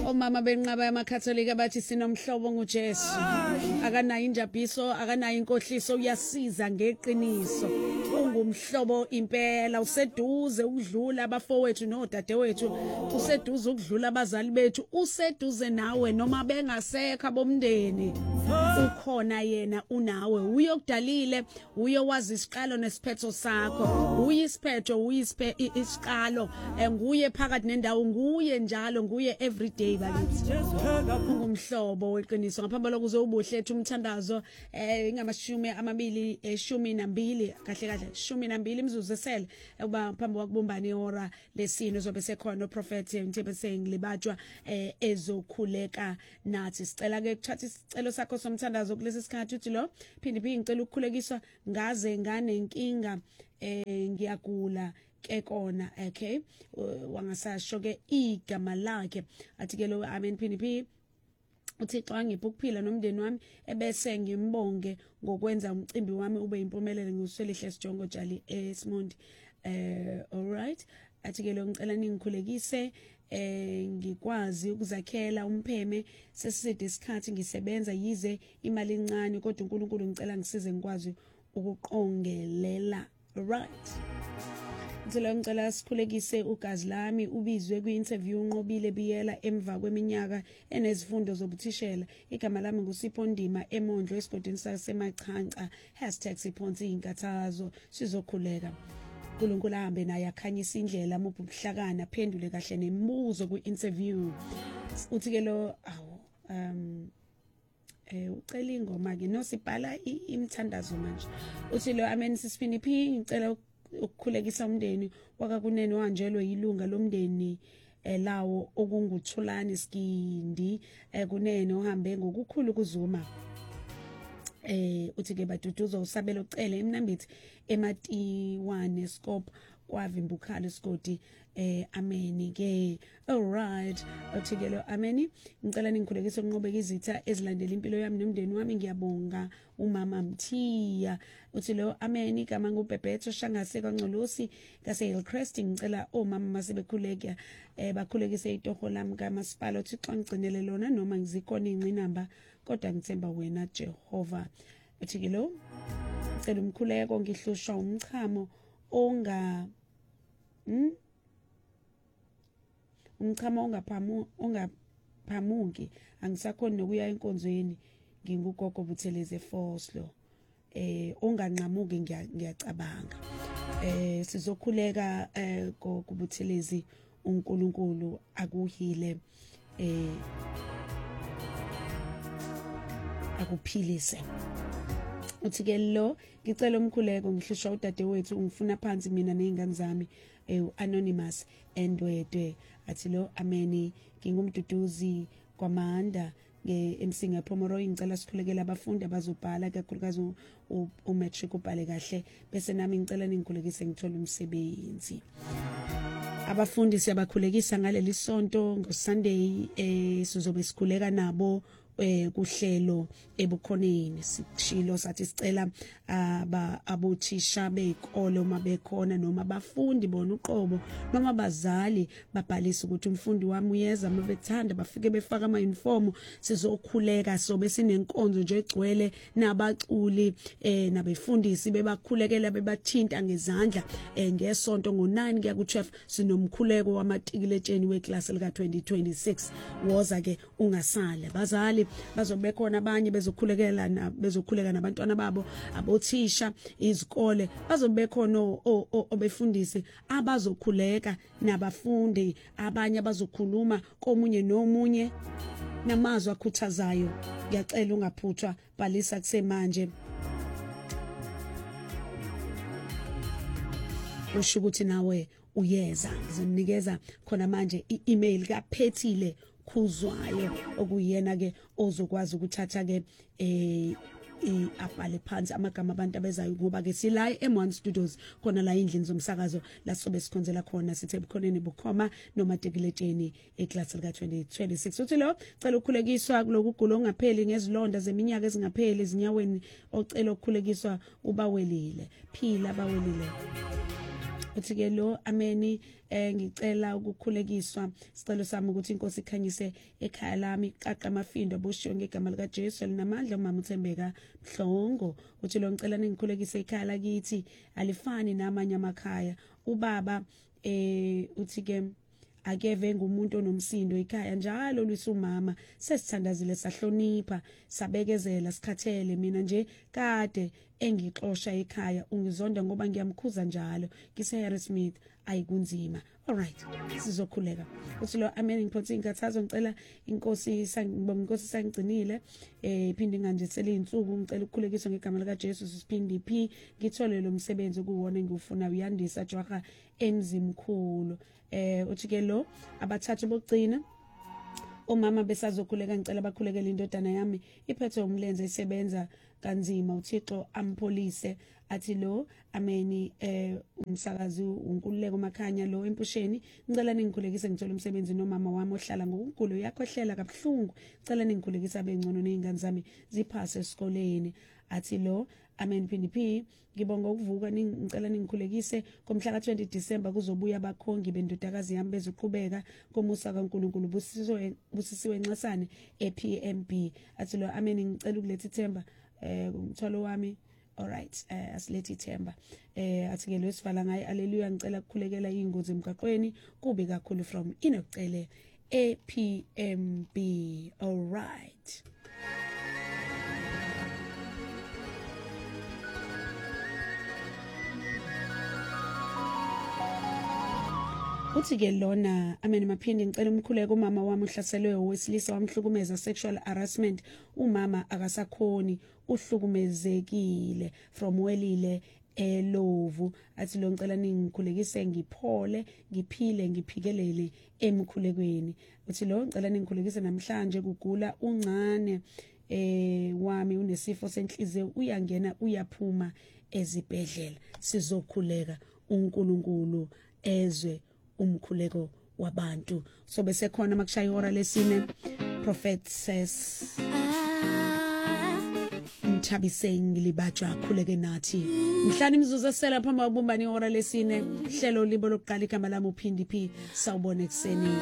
Omama benqaba yamakhatholika bathi sinomhlobo nguJesu. Akanayo injabiso, akanayo inkohliso, uyasiza ngeqiniso. Ungumhlobo impela, useduze ukudlula abafowethu nodadewethu, useduze ukudlula abazali bethu, useduze nawe noma bengasekho abomndeni. Ukhona yena unawe, uyokudalile, uyowazi isiqalo nesiphetho sakho, uyisiphetho isiqalo, nguye phakathi nendawo, nguye njalo, nguye everyday bakithi. Ungumhlobo weqiniso ngaphambi lokuze ubuhlethu umthandazo ingamashumi amabili 12 kahle 12 imizuzu esele ukuba phambi kwakubumbana ihora lesine zobe sekhona uProphet Ntebese ngilibatshwa ezokhuleka nathi. Sicela ke ukuthatha isicelo sakho somthandazo kulesi sikhathi uthi lo phindi ngicela ukukhulekiswa ngaze nganenkinga ngiyagula ke kona. Okay, wangasasho ke igama lakhe athi ke lo amen phindi uThixo angiphe ukuphila nomndeni wami ebese ngimbonge ngokwenza umcimbi wami ube impumelelo nguswelihle Sijongo Jali eSimondi. All right, athi ke lo ngicela ningikhulekise ngikwazi ukuzakhela umpheme sesiside isikhathi ngisebenza yize imali encane kodwa uNkulunkulu ngicela ngisize ngikwazi ukuqongelela. Right, ngicela ngicela sikhulekise ugazi lami ubizwe kwi-interview unqobile biyela emva kweminyaka enezifundo zobuthishela. Igama lami nguSipho Ndima eMondlo esigodini saseMachanca #Siphonsi inkathazo sizokhuleka. uNkulunkulu ahambe naye akhanyisa indlela muphi ubuhlakana aphendule kahle nemibuzo ku-interview. Uthi ke lo ucela ingoma ke nosibhala imthandazo manje. Uthi lo amen sisifini phi ngicela ukukhulekisa umndeni wakakunene ohanjelwe yilunga lomndeni lawo okunguthulani Skindi kunene ohambe ngokukhulu kuzuma. Uthi ke baduduzo usabelo ucele emnambithi ematiwane scope kwavimbukhalo isigodi. Amen ke. All right, uthi ke lo amen ngicela ningikhulekise ukunqobeka izitha ezilandela impilo yami nomndeni wami. Ngiyabonga umama Mthiya. Uthi lo amen igama nguBhebhetho Shangase kaNcolosi ngase Hillcrest. Ngicela omama masebekhuleka bakhulekise itoho lami kaMasipala. Uthixo ngigcinele lona noma ngizikhona ingcinamba kodwa ngithemba wena Jehova. Uthi ke lo ngicela umkhuleko ngihlushwa umchamo umchamo ongaphamuki angisakhona nokuya enkonzweni ngingugogo Buthelezi Foslo. Unganqamuki ngiyacabanga sizokhuleka kubuthelezi uNkulunkulu akuhile akuphilise. Uthi ke lo ngicela umkhuleko ngihlushwa udadewethu ngifuna phansi mina nezingane zami anonymous endwedwe. Athi lo amen ngingumduduzi kwamanda ngeMsinga Pomoroy. Ngicela sikhulekela abafundi abazobhala kakhulukazi umatric ubhale kahle bese nami ngicela ningikhulekise ngithola umsebenzi. Abafundi siyabakhulekisa ngaleli sonto ngoSunday sizobe sikhuleka nabo kuhlelo ebukhoneni. Sishilo sathi sicela abothisha bezikole uma bekhona noma abafundi bona uqobo noma abazali babhalisa ukuthi umfundi wami uyeza mabethanda bafike befaka ama uniform. Sizokhuleka sobe sinenkonzo nje egcwele nabaculi nabefundisi bebakhulekela bebathinta ngezandla ngesonto ngo9 kuya ku12 sinomkhuleko wamatikiletsheni weclass lika 2026. Woza ke ungasale bazali bazobe khona abanye bezokhuleka nabantwana babo abothisha izikole bazobe khona obefundisi abazokhuleka nabafundi abanye bazokhuluma komunye nomunye namazwi akhuthazayo. Ngiyacela ungaphuthwa bhalisa kusemanje usho ukuthi nawe uyeza. Ngizonikeza khona manje i-email kaPhethile Khuzwayo okuyena ke ozokwazi ukuthatha ke abhale phansi amagama abantu abezayo ngoba ke sila M1 Studios khona la endlini zomsakazo la sobe sikhonzela khona sithe ebukhoneni bukhoma noma tekiletsheni eclass lika 2026. Uthi lo cela ukukhulekiswa kuloku gulo ongapheli ngezilonda zeminyaka ezingapheli ezinyaweni ocela ukukhulekiswa ubawelile phila bawelile. uthi ke lo ameni ngicela ukukhulekiswa sicelo sami ukuthi inkosi ikhanyise ekhaya lami Qaqa Mafindo boshiwe ngegama lika Jesu linamandla umama uThembeka Mhlongo uthi lo ngicela ningikhulekise ekhaya lakithi alifani namanye amakhaya ubaba uthi ke akeve ngumuntu onomsindo ekhaya njalo lwisumama sesithandazile sahlonipha sabekezela sikhathele mina nje kade engixoxa ekhaya ungizonda ngoba ngiyamkhuza njalo ngise Harrismith ayikunzima alright sizokhuleka uthi lo amen ngiphothi inkathazo ngicela inkosi sangigcinile iphinde inganjisele izinsuku ngicela ukukhulekiswa ngegama lika Jesu siphinde P ngithole lo msebenzi kuwona ngifuna uyandisa jwaha emzimkhulu uthi ke lo abathathu bokugcina umama besazokhuleka ngicela bakhulekele indodana yami iphethe umlenze isebenza kanzima uThixo ampholise athi lo ameni umsakazi unkululeko makhanya lo empusheni ngicela ningikhulekise ngithola umsebenzi nomama wami ohlala ngokunkulu yakhohlela kabuhlungu ngicela ningikhulekise abengcono nezingane zami ziphase esikoleni athi lo amen P ngibonga ukuvuka ngicela ningikhulekise komhla ka20 December kuzobuya abakhongi bendodakazi yami bezoqhubeka komusa kaNkulunkulu busisiwe Nxasane ePMB athi lo amen ngicela ukuletha ithemba umthwalo wami alright asilethi ithemba athi ke lo sivala ngaye haleluya ngicela ukukhulekela ingozi emgaqweni kubi kakhulu from inokucele ePMB alright uthi ke lona amene maphindi ngicela umkhuleko umama wami uhlaselwe owesilisa wamhlukumeza sexual harassment umama akasakhoni uhlukumezekile from welile elovu athi lo ngicela ningikhulekise ngiphole ngiphile ngiphikelele emkhulekweni uthi lo ngicela ningikhulekise namhlanje kugula uncane wami unesifo senhliziyo uyangena uyaphuma ezibhedlela sizokhuleka uNkulunkulu ezwe umkhuleko wabantu so bese khona makushaya ihora lesine prophet says Mthabise ngilibatshwa khuleke nathi mhlani imizuzu esela phambi kokubumbana ihora lesine hlelo libo lokuqala igama lami uPhindi P sawubona ekseni